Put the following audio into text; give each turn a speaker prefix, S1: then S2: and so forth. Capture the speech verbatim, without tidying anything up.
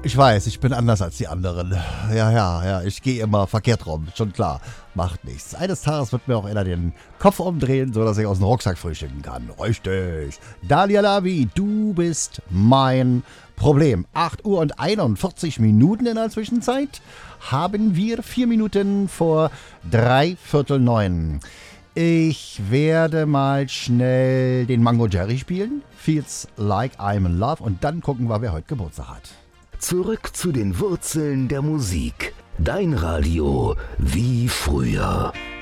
S1: Ich weiß, ich bin anders als die anderen. Ja, ja, ja, ich gehe immer verkehrt rum, schon klar. Macht nichts. Eines Tages wird mir auch einer den Kopf umdrehen, sodass ich aus dem Rucksack frühstücken kann. Richtig. Dalia Lavi, du bist mein Problem. acht Uhr und einundvierzig Minuten in der Zwischenzeit haben wir vier Minuten vor drei Viertel neun. Ich werde mal schnell den Mango Jerry spielen. Feels like I'm in love. Und dann gucken wir, wer heute Geburtstag hat.
S2: Zurück zu den Wurzeln der Musik. Dein Radio wie früher.